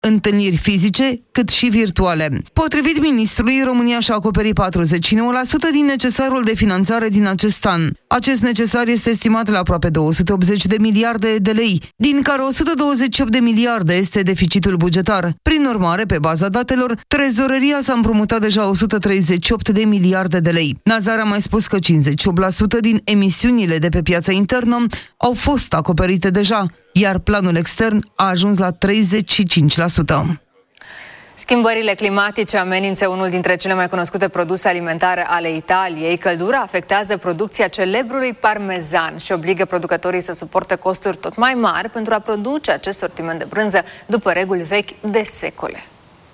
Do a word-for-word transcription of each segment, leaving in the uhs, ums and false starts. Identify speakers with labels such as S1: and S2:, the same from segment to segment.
S1: întâlniri fizice, cât și virtuale. Potrivit ministrului, România și-a acoperit patruzeci și nouă la sută din necesarul de finanțare din acest an. Acest necesar este estimat la aproape două sute optzeci de miliarde de lei, din care o sută douăzeci și opt de miliarde este deficitul bugetar. Prin urmare, pe baza datelor, trezoreria s-a împrumutat deja o sută treizeci și opt de miliarde de lei. Nazar a mai spus că cincizeci și opt la sută din emisiunile de pe piața internă au fost acoperite deja, iar planul extern a ajuns la treizeci și cinci la sută.
S2: Schimbările climatice amenință unul dintre cele mai cunoscute produse alimentare ale Italiei. Căldura afectează producția celebrului parmezan și obligă producătorii să suporte costuri tot mai mari pentru a produce acest sortiment de brânză după reguli vechi de secole.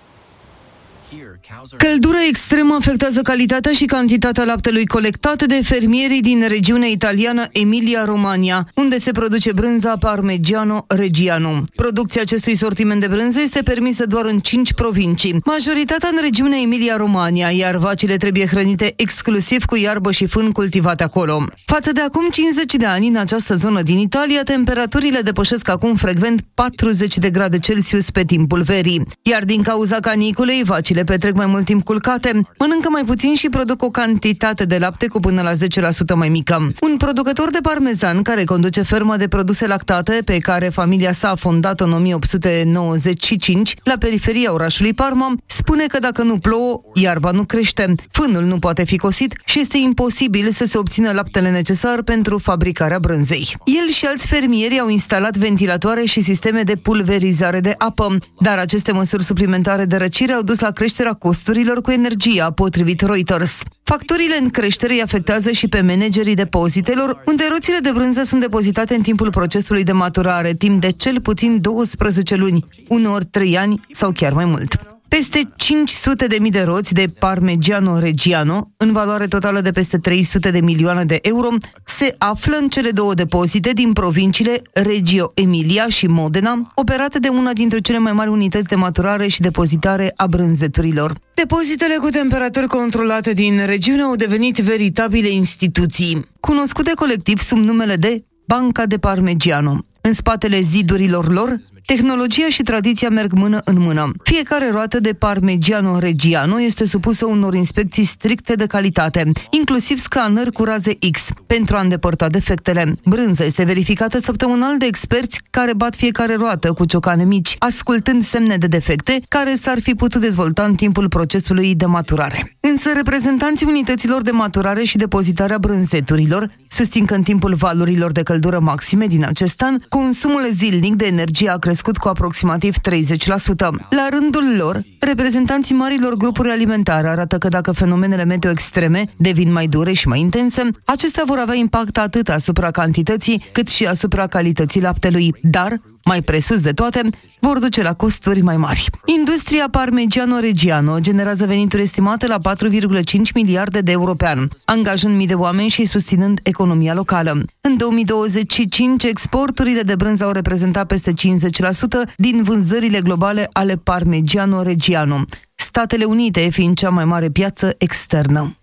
S1: Căldura extremă afectează calitatea și cantitatea laptelui colectat de fermierii din regiunea italiană Emilia-Romagna, unde se produce brânza Parmigiano Reggiano. Producția acestui sortiment de brânză este permisă doar în cinci provincii, majoritatea în regiunea Emilia-Romagna, iar vacile trebuie hrănite exclusiv cu iarbă și fân cultivate acolo. Față de acum cincizeci de ani, în această zonă din Italia, temperaturile depășesc acum frecvent patruzeci de grade Celsius pe timpul verii, iar din cauza caniculei, vacile petrec mai mult timp culcate, mănâncă mai puțin și produc o cantitate de lapte cu până la zece la sută mai mică. Un producător de parmezan care conduce ferma de produse lactate pe care familia sa a fondat-o în o mie opt sute nouăzeci și cinci la periferia orașului Parma, spune că dacă nu plouă, iarba nu crește, fânul nu poate fi cosit și este imposibil să se obțină laptele necesar pentru fabricarea brânzei. El și alți fermieri au instalat ventilatoare și sisteme de pulverizare de apă, dar aceste măsuri suplimentare de răcire au dus la creșterea costurilor cu energia, potrivit Reuters. Facturile în creștere îi afectează și pe managerii depozitelor, unde roțile de brânză sunt depozitate în timpul procesului de maturare, timp de cel puțin douăsprezece luni, uneori trei ani sau chiar mai mult. Peste cinci sute de mii de roți de Parmigiano Reggiano, în valoare totală de peste trei sute de milioane de euro, se află în cele două depozite din provinciile Reggio Emilia și Modena, operate de una dintre cele mai mari unități de maturare și depozitare a brânzeturilor. Depozitele cu temperaturi controlate din regiune au devenit veritabile instituții, cunoscute colectiv sub numele de Banca de Parmigiano. În spatele zidurilor lor, tehnologia și tradiția merg mână în mână. Fiecare roată de Parmigiano Reggiano este supusă unor inspecții stricte de calitate, inclusiv scanări cu raze X, pentru a îndepărta defectele. Brânza este verificată săptămânal de experți care bat fiecare roată cu ciocane mici, ascultând semne de defecte care s-ar fi putut dezvolta în timpul procesului de maturare. Însă reprezentanții unităților de maturare și depozitare a brânzeturilor susțin că în timpul valurilor de căldură maxime din acest an, consumul zilnic de energie a crescut cu aproximativ treizeci la sută. La rândul lor, reprezentanții marilor grupuri alimentare arată că dacă fenomenele meteo extreme devin mai dure și mai intense, acestea vor avea impact atât asupra cantității, cât și asupra calității laptelui, dar, mai presus de toate, vor duce la costuri mai mari. Industria Parmigiano Reggiano generează venituri estimate la patru virgulă cinci miliarde de euro pe an, angajând mii de oameni și susținând economia locală. În două mii douăzeci și cinci, exporturile de brânză au reprezentat peste cincizeci la sută din vânzările globale ale Parmigiano Reggiano, Statele Unite fiind cea mai mare piață externă.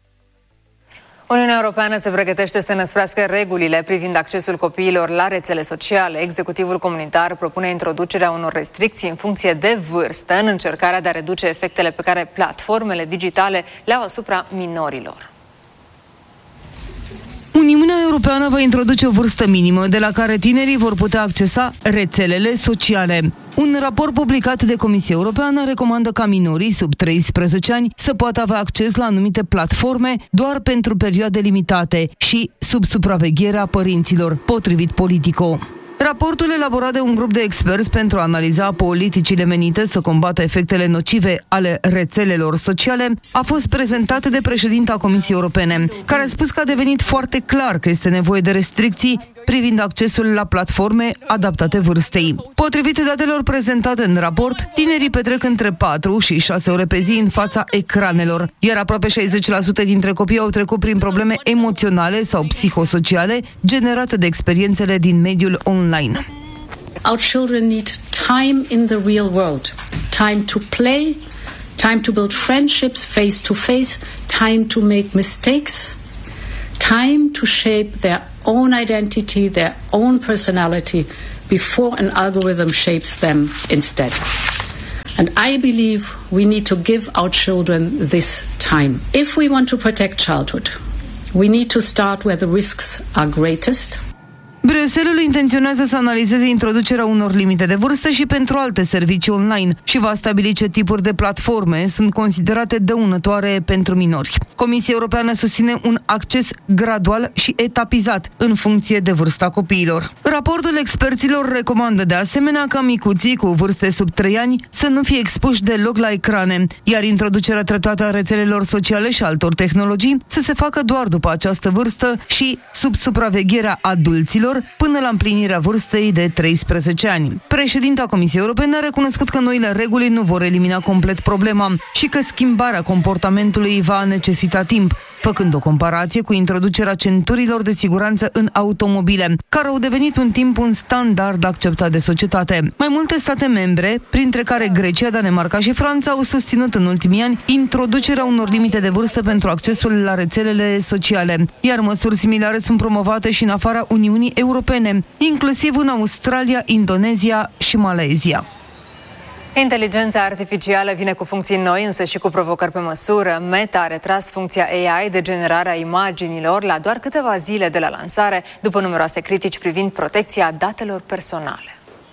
S2: Uniunea Europeană se pregătește să năsprească regulile privind accesul copiilor la rețele sociale. Executivul comunitar propune introducerea unor restricții în funcție de vârstă, în încercarea de a reduce efectele pe care platformele digitale le au asupra minorilor.
S1: Uniunea Europeană va introduce o vârstă minimă de la care tinerii vor putea accesa rețelele sociale. Un raport publicat de Comisia Europeană recomandă ca minorii sub treisprezece ani să poată avea acces la anumite platforme doar pentru perioade limitate și sub supravegherea părinților, potrivit Politico. Raportul elaborat de un grup de experți pentru a analiza politicile menite să combată efectele nocive ale rețelelor sociale a fost prezentat de președinta Comisiei Europene, care a spus că a devenit foarte clar că este nevoie de restricții privind accesul la platforme adaptate vârstei. Potrivit datelor prezentate în raport, tinerii petrec între patru și șase ore pe zi în fața ecranelor, iar aproape șaizeci la sută dintre copii au trecut prin probleme emoționale sau psihosociale generate de experiențele din mediul online.
S3: Our children need time in the real world, time to play, time to build friendships face to face, time to make mistakes, time to shape their own identity, their own personality before an algorithm shapes them instead. And I believe we need to give our children this time. If we want to protect childhood, we need to start where the risks are greatest.
S1: Bruxelles intenționează să analizeze introducerea unor limite de vârstă și pentru alte servicii online și va stabili ce tipuri de platforme sunt considerate dăunătoare pentru minori. Comisia Europeană susține un acces gradual și etapizat în funcție de vârsta copiilor. Raportul experților recomandă de asemenea ca micuții cu vârste sub trei ani să nu fie expuși deloc la ecrane, iar introducerea treptată a rețelelor sociale și altor tehnologii să se facă doar după această vârstă și sub supravegherea adulților până la împlinirea vârstei de treisprezece ani. Președinta Comisiei Europene a recunoscut că noile reguli nu vor elimina complet problema și că schimbarea comportamentului va necesita timp, făcând o comparație cu introducerea centurilor de siguranță în automobile, care au devenit un timp un standard acceptat de societate. Mai multe state membre, printre care Grecia, Danemarca și Franța, au susținut în ultimii ani introducerea unor limite de vârstă pentru accesul la rețelele sociale, iar măsuri similare sunt promovate și în afara Uniunii Europene, inclusiv în Australia, Indonezia și Malaysia.
S2: Inteligența artificială vine cu funcții noi, însă și cu provocări pe măsură. Meta a retras funcția A I de generare a imaginilor la doar câteva zile de la lansare, după numeroase critici privind protecția datelor personale.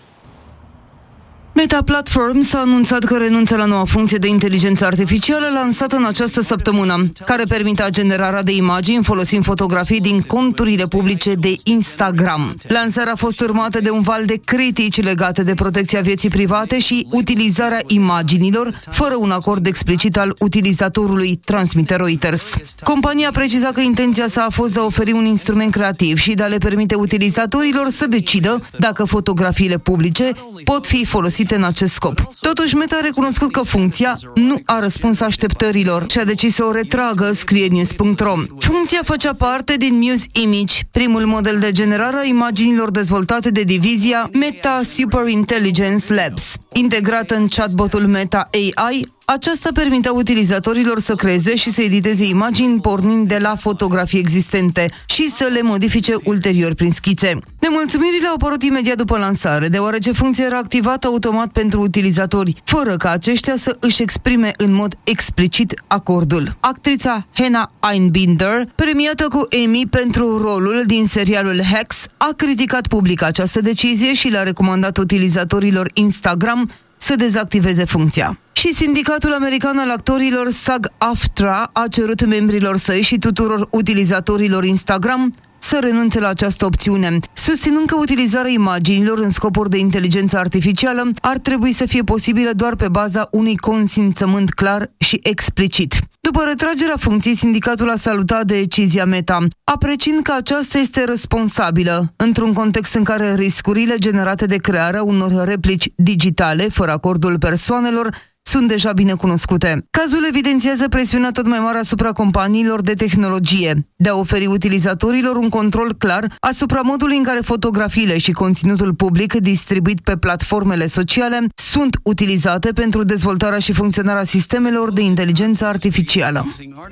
S1: Meta Platforms a anunțat că renunță la noua funcție de inteligență artificială lansată în această săptămână, care permitea generarea de imagini folosind fotografii din conturile publice de Instagram. Lansarea a fost urmată de un val de critici legate de protecția vieții private și utilizarea imaginilor, fără un acord explicit al utilizatorului, transmite Reuters. Compania a precizat că intenția sa a fost de a oferi un instrument creativ și de a le permite utilizatorilor să decidă dacă fotografiile publice pot fi folosite în acest scop. Totuși, Meta a recunoscut că funcția nu a răspuns așteptărilor și a decis să o retragă, scrie news punct ro. Funcția făcea parte din Muse Image, primul model de generare a imaginilor dezvoltate de divizia Meta Super Intelligence Labs. Integrată în chatbotul Meta A I, aceasta permitea utilizatorilor să creeze și să editeze imagini pornind de la fotografii existente și să le modifice ulterior prin schițe. Nemulțumirile au apărut imediat după lansare, deoarece funcția era activată automat pentru utilizatori, fără ca aceștia să își exprime în mod explicit acordul. Actrița Hannah Einbinder, premiată cu Emmy pentru rolul din serialul Hacks, a criticat public această decizie și le-a recomandat utilizatorilor Instagram să dezactiveze funcția. Și Sindicatul American al Actorilor SAG-AFTRA a cerut membrilor săi și tuturor utilizatorilor Instagram să renunțe la această opțiune, susținând că utilizarea imaginilor în scopuri de inteligență artificială ar trebui să fie posibilă doar pe baza unui consimțământ clar și explicit. După retragerea funcției, sindicatul a salutat decizia Meta, apreciind că aceasta este responsabilă, într-un context în care riscurile generate de crearea unor replici digitale, fără acordul persoanelor, sunt deja bine cunoscute. Cazul evidențiază presiunea tot mai mare asupra companiilor de tehnologie de a oferi utilizatorilor un control clar asupra modului în care fotografiile și conținutul public distribuit pe platformele sociale sunt utilizate pentru dezvoltarea și funcționarea sistemelor de inteligență artificială.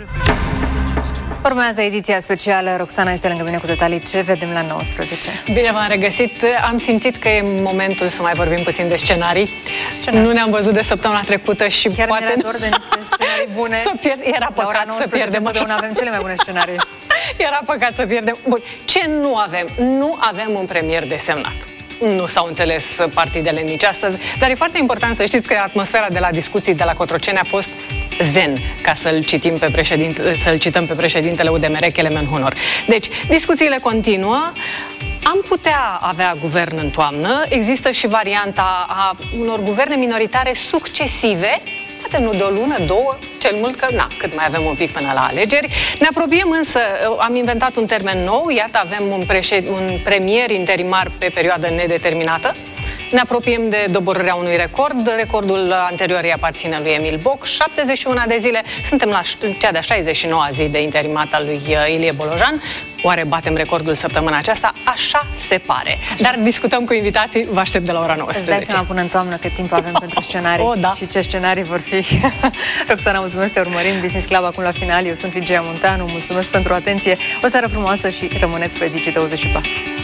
S2: Urmează ediția specială. Roxana este lângă mine cu detalii. Ce vedem la nouăsprezece?
S4: Bine v-am regăsit. Am simțit că e momentul să mai vorbim puțin de scenarii. Scenarii. Nu ne-am văzut de săptămâna trecută și
S2: chiar
S4: poate...
S2: Chiar mi-era dor de niște scenarii bune.
S4: Să pierd... Era păcat să pierdem.
S2: Totdeauna avem cele mai bune scenarii.
S4: Era păcat să pierdem. Bun. Ce nu avem? Nu avem un premier desemnat. Nu s-au înțeles partidele nici astăzi, dar e foarte important să știți că atmosfera de la discuții de la Cotroceni a fost zen, ca să-l citim pe președinte, să-l cităm pe președintele U D M R, Kelemen Hunor. Deci, discuțiile continuă. Am putea avea guvern în toamnă. Există și varianta a unor guverne minoritare succesive, poate nu de o lună, două, cel mult că, na, cât mai avem un pic până la alegeri. Ne apropiem însă, am inventat un termen nou, iată, avem un, președ, un premier interimar pe perioadă nedeterminată. Ne apropiem de doborârea unui record. Recordul anterior îi aparține lui Emil Boc, șaptezeci și unu de zile. Suntem la cea de-a șaizeci și noua zi de interimat al lui Ilie Bolojan. Oare batem recordul săptămâna aceasta? Așa se pare. Așa Dar se... discutăm cu invitații. Vă aștept de la ora nouăsprezece.
S2: Îți dai seama până în toamnă cât timp avem pentru scenarii
S4: oh, da.
S2: și ce scenarii vor fi. Roxana, mulțumesc, te urmărim. Business Club acum la final. Eu sunt Ligia Munteanu. Mulțumesc pentru atenție. O seară frumoasă și rămâneți pe Digi douăzeci și patru.